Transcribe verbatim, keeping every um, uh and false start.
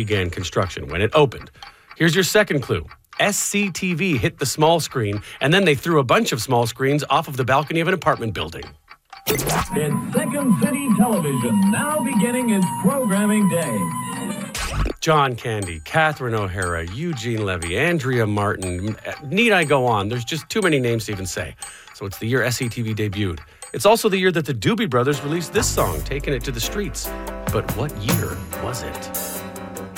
began construction, when it opened. Here's your second clue. S C T V hit the small screen, and then they threw a bunch of small screens off of the balcony of an apartment building. It's Second City Television, now beginning its programming day. John Candy, Catherine O'Hara, Eugene Levy, Andrea Martin. Need I go on? There's just too many names to even say. So it's the year S C T V debuted. It's also the year that the Doobie Brothers released this song, Taking It to the Streets. But what year was it?